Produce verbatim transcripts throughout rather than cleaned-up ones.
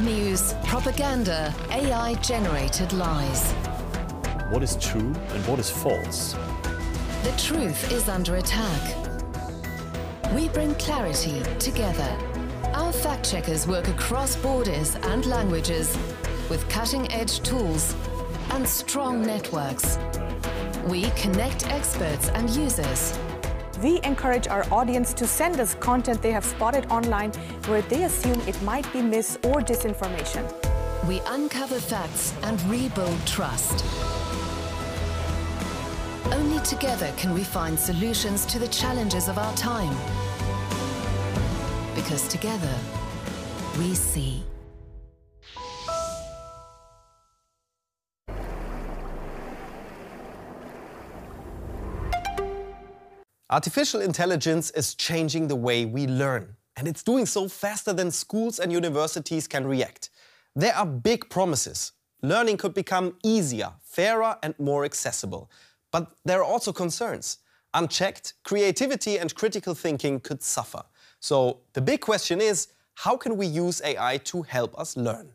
news, propaganda, A I-generated lies. What is true and what is false? The truth is under attack. We bring clarity together. Our fact-checkers work across borders and languages with cutting-edge tools and strong networks. We connect experts and users. We encourage our audience to send us content they have spotted online where they assume it might be mis- or disinformation. We uncover facts and rebuild trust. Only together can we find solutions to the challenges of our time. Because together, we see. Artificial intelligence is changing the way we learn, and it's doing so faster than schools and universities can react. There are big promises. Learning could become easier, fairer, and more accessible. But there are also concerns. Unchecked, creativity and critical thinking could suffer. So the big question is, how can we use A I to help us learn?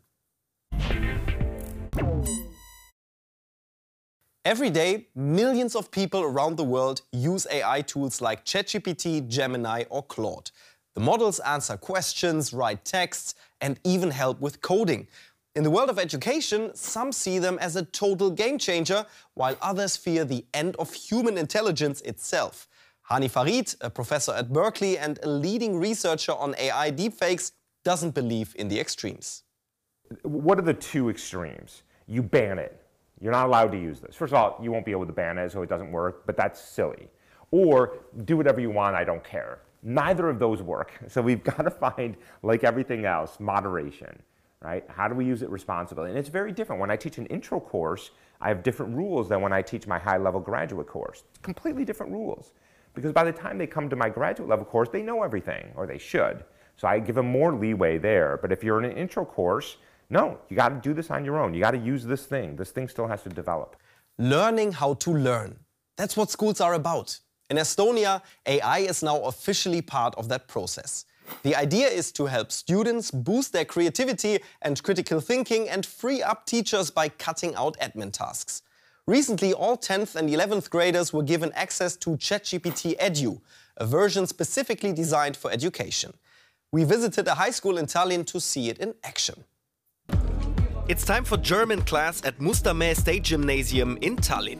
Every day, millions of people around the world use A I tools like ChatGPT, Gemini or Claude. The models answer questions, write texts and even help with coding. In the world of education, some see them as a total game changer, while others fear the end of human intelligence itself. Hani Farid, a professor at Berkeley and a leading researcher on A I deepfakes, doesn't believe in the extremes. What are the two extremes? You ban it. You're not allowed to use this. First of all, you won't be able to ban it, so it doesn't work, but that's silly. Or do whatever you want, I don't care. Neither of those work. So we've got to find, like everything else, moderation, right? How do we use it responsibly? And it's very different. When I teach an intro course, I have different rules than when I teach my high-level graduate course. Completely different rules. Because by the time they come to my graduate level course, they know everything, or they should. So I give them more leeway there. But if you're in an intro course, no, you got to do this on your own. You got to use this thing. This thing still has to develop. Learning how to learn. That's what schools are about. In Estonia, A I is now officially part of that process. The idea is to help students boost their creativity and critical thinking and free up teachers by cutting out admin tasks. Recently, all tenth and eleventh graders were given access to ChatGPT Edu, a version specifically designed for education. We visited a high school in Tallinn to see it in action. It's time for German class at Mustamäe State Gymnasium in Tallinn.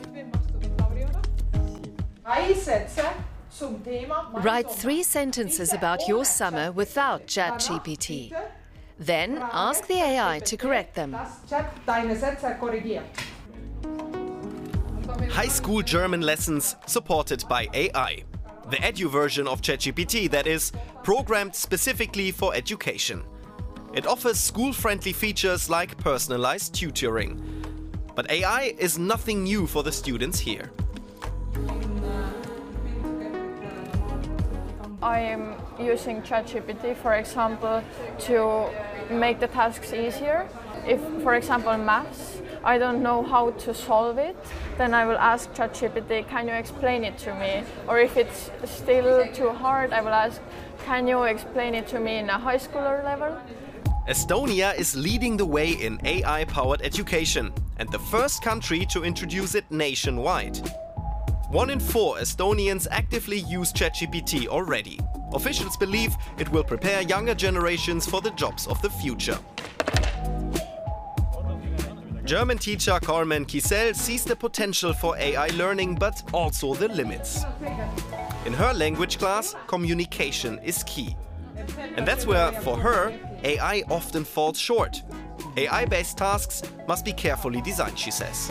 Write three sentences about your summer without ChatGPT. Then ask the A I to correct them. High school German lessons supported by A I. The Edu version of ChatGPT, that is, programmed specifically for education. It offers school-friendly features like personalized tutoring. But A I is nothing new for the students here. I am using ChatGPT, for example, to make the tasks easier. If, for example, maths, I don't know how to solve it, then I will ask ChatGPT, can you explain it to me? Or if it's still too hard, I will ask, can you explain it to me in a high schooler level? Estonia is leading the way in A I-powered education and the first country to introduce it nationwide. One in four Estonians actively use ChatGPT already. Officials believe it will prepare younger generations for the jobs of the future. German teacher Carmen Kisel sees the potential for A I learning, but also the limits. In her language class, communication is key. And that's where, for her, A I often falls short. A I-based tasks must be carefully designed, she says.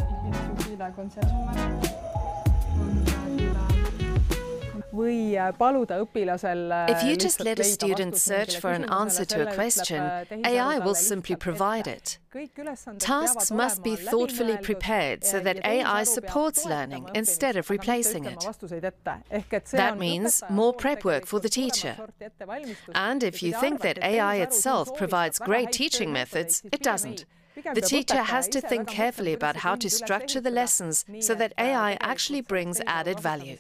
If you just let a student search for an answer to a question, A I will simply provide it. Tasks must be thoughtfully prepared so that A I supports learning instead of replacing it. That means more prep work for the teacher. And if you think that A I itself provides great teaching methods, it doesn't. The teacher has to think carefully about how to structure the lessons so that A I actually brings added value.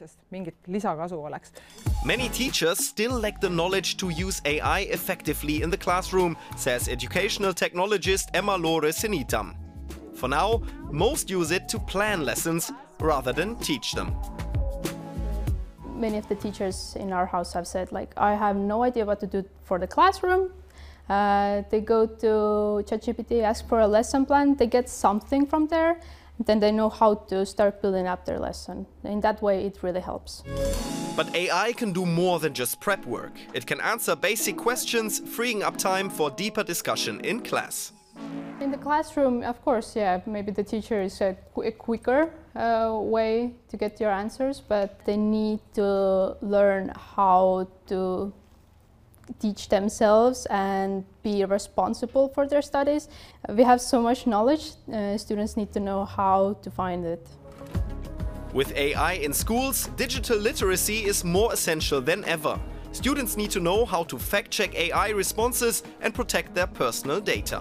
Many teachers still lack the knowledge to use A I effectively in the classroom, says educational technologist Emma Lore Senitam. For now, most use it to plan lessons rather than teach them. Many of the teachers in our house have said, like, I have no idea what to do for the classroom. Uh, they go to ChatGPT, ask for a lesson plan, they get something from there, then they know how to start building up their lesson. In that way, it really helps. But A I can do more than just prep work. It can answer basic questions, freeing up time for deeper discussion in class. In the classroom, of course, yeah, maybe the teacher is a, qu a quicker uh, way to get your answers, but they need to learn how to teach themselves and be responsible for their studies. We have so much knowledge, uh, students need to know how to find it. With A I in schools, digital literacy is more essential than ever. Students need to know how to fact-check A I responses and protect their personal data.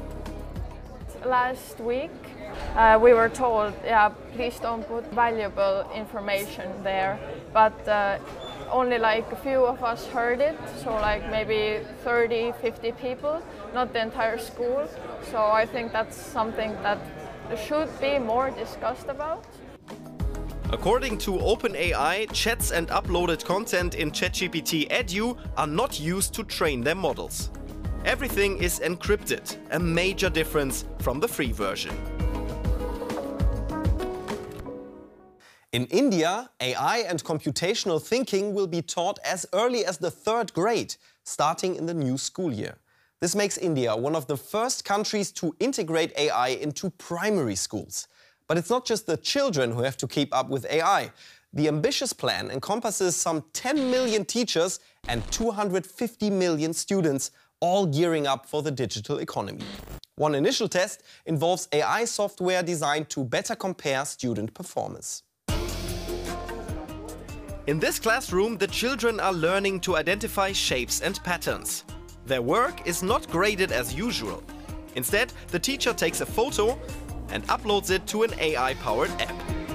Last week, uh, we were told, yeah, please don't put valuable information there, but uh, only like a few of us heard it, so like maybe thirty, fifty people, not the entire school. So I think that's something that should be more discussed about. According to OpenAI, chats and uploaded content in ChatGPT Edu are not used to train their models. Everything is encrypted, a major difference from the free version. In India, A I and computational thinking will be taught as early as the third grade, starting in the new school year. This makes India one of the first countries to integrate A I into primary schools. But it's not just the children who have to keep up with A I. The ambitious plan encompasses some ten million teachers and two hundred fifty million students, all gearing up for the digital economy. One initial test involves A I software designed to better compare student performance. In this classroom, the children are learning to identify shapes and patterns. Their work is not graded as usual. Instead, the teacher takes a photo and uploads it to an A I-powered app.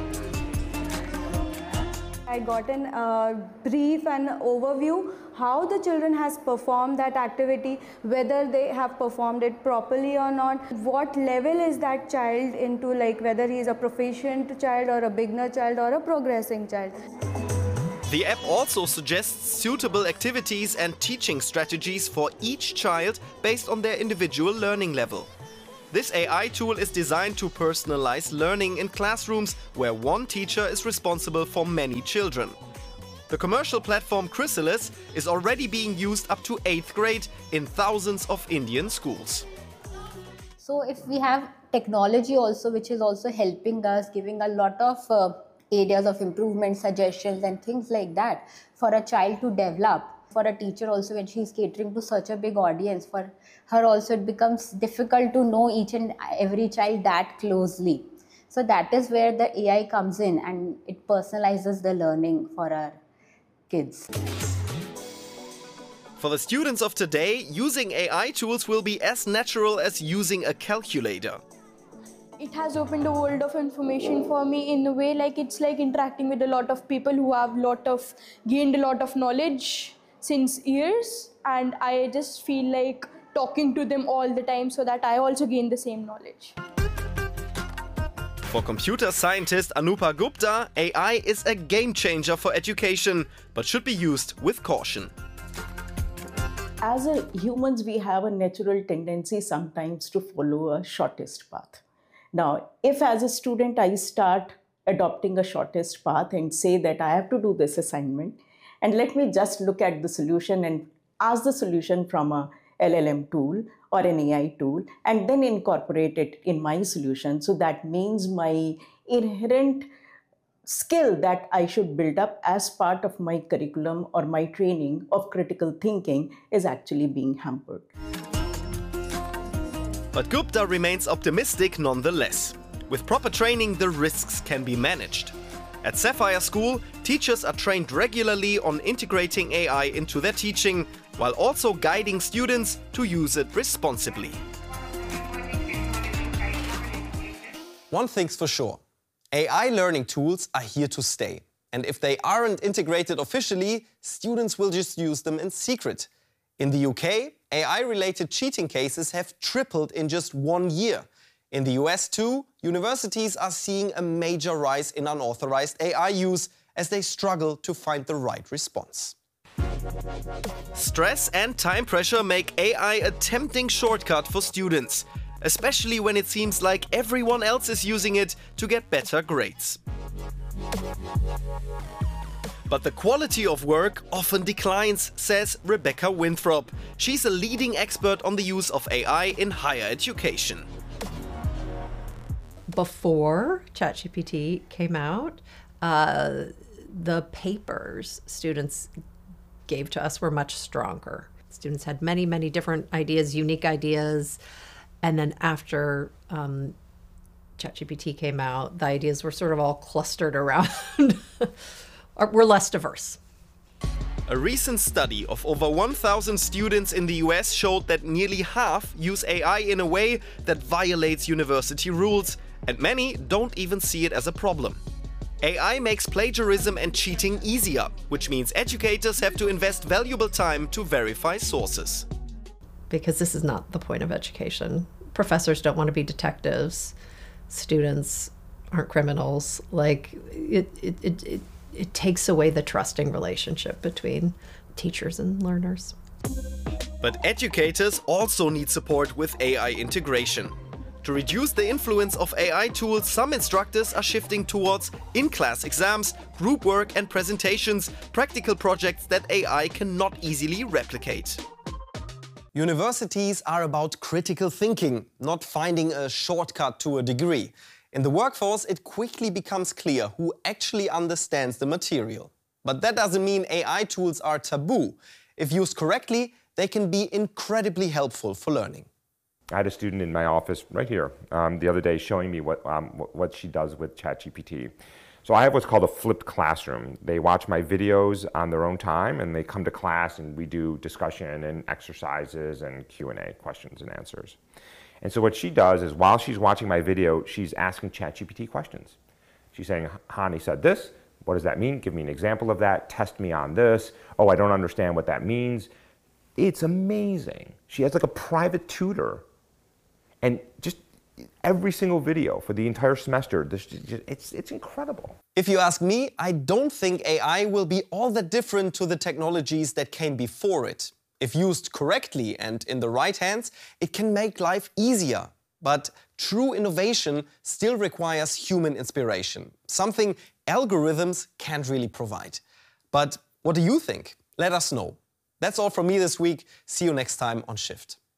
I got an uh, brief and overview how the children has performed that activity, whether they have performed it properly or not, what level is that child into, like whether he is a proficient child or a beginner child or a progressing child. The app also suggests suitable activities and teaching strategies for each child based on their individual learning level. This A I tool is designed to personalize learning in classrooms where one teacher is responsible for many children. The commercial platform Chrysalis is already being used up to eighth grade in thousands of Indian schools. So if we have technology also, which is also helping us, giving a lot of uh, areas of improvement, suggestions and things like that for a child to develop. For a teacher also, when she is catering to such a big audience, for her also it becomes difficult to know each and every child that closely. So that is where the A I comes in and it personalizes the learning for our kids. For the students of today, using A I tools will be as natural as using a calculator. It has opened a world of information for me in a way, like it's like interacting with a lot of people who have lot of gained a lot of knowledge since years, and I just feel like talking to them all the time so that I also gain the same knowledge. For computer scientist Anupa Gupta, A I is a game changer for education, but should be used with caution. As a humans, we have a natural tendency sometimes to follow a shortest path. Now, if as a student I start adopting a shortest path and say that I have to do this assignment, and let me just look at the solution and ask the solution from a L L M tool or an A I tool, and then incorporate it in my solution. So that means my inherent skill that I should build up as part of my curriculum or my training of critical thinking is actually being hampered. But Gupta remains optimistic nonetheless. With proper training, the risks can be managed. At Sapphire School, teachers are trained regularly on integrating A I into their teaching, while also guiding students to use it responsibly. One thing's for sure, A I learning tools are here to stay. And if they aren't integrated officially, students will just use them in secret. In the U K, A I-related cheating cases have tripled in just one year. In the U S too, universities are seeing a major rise in unauthorized A I use as they struggle to find the right response. Stress and time pressure make A I a tempting shortcut for students, especially when it seems like everyone else is using it to get better grades. But the quality of work often declines, says Rebecca Winthrop. She's a leading expert on the use of A I in higher education. Before ChatGPT came out, uh, the papers students gave to us were much stronger. Students had many, many different ideas, unique ideas. And then after um, ChatGPT came out, the ideas were sort of all clustered around. We're less diverse. A recent study of over one thousand students in the U S showed that nearly half use A I in a way that violates university rules, and many don't even see it as a problem. A I makes plagiarism and cheating easier, which means educators have to invest valuable time to verify sources. Because this is not the point of education. Professors don't want to be detectives. Students aren't criminals. Like, it, it, it, it, it takes away the trusting relationship between teachers and learners. But educators also need support with A I integration. To reduce the influence of A I tools, some instructors are shifting towards in-class exams, group work and presentations, practical projects that A I cannot easily replicate. Universities are about critical thinking, not finding a shortcut to a degree. In the workforce, it quickly becomes clear who actually understands the material. But that doesn't mean A I tools are taboo. If used correctly, they can be incredibly helpful for learning. I had a student in my office right here um, the other day showing me what, um, what she does with ChatGPT. So I have what's called a flipped classroom. They watch my videos on their own time and they come to class and we do discussion and exercises and Q and A, questions and answers. And so what she does is while she's watching my video, she's asking ChatGPT questions. She's saying, Hani said this, what does that mean? Give me an example of that, test me on this. Oh, I don't understand what that means. It's amazing. She has like a private tutor. And just every single video for the entire semester, it's, it's incredible. If you ask me, I don't think A I will be all that different to the technologies that came before it. If used correctly and in the right hands, it can make life easier. But true innovation still requires human inspiration, something algorithms can't really provide. But what do you think? Let us know. That's all from me this week. See you next time on Shift.